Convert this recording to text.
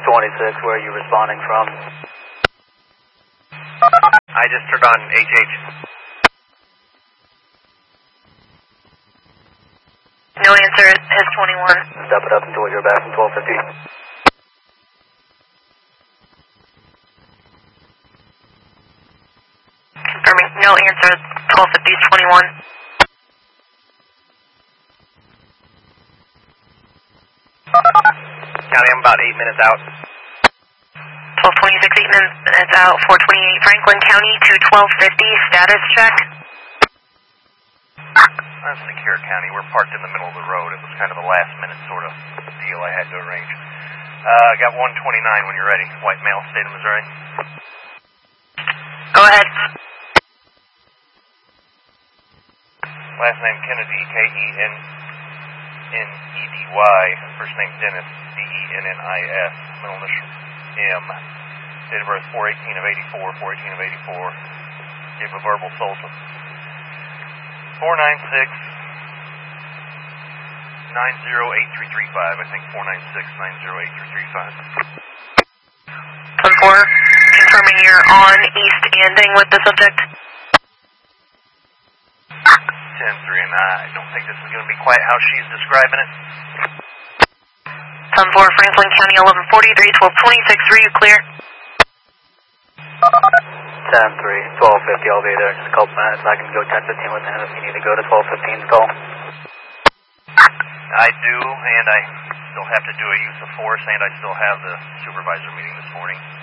26, where are you responding from? I just turned on HH. No answer, has 21. Step it up until you're back from 1250. Confirming, no answer, 1250 is 21. County, I'm about 8 minutes out. 1226, 8 minutes out, 428 Franklin County to 1250, status check. That's Secure County. We're parked in the middle of the road. It was kind of a last minute sort of deal I had to arrange. I got 129 when you're ready. White male, state of Missouri. Go ahead. Last name Kennedy, K-E-N-N-E-D-Y. First name Dennis, D-E-N-N-I-S. Middle initial M. Date of birth 4/18 of 84, 4/18 of 84. Gave a verbal sold to 496-908335. I think 496-908335. 10-4, confirming you're on East Anding with the subject. 10-3, and I don't think this is going to be quite how she's describing it. 10-4, Franklin County, 1143, 1226, are you clear? 10-3, 1250, I'll be there in just a couple minutes. I can go 10-15 with him if you need to go to 12-15's call. I do, and I still have to do a use of force, and I still have the supervisor meeting this morning.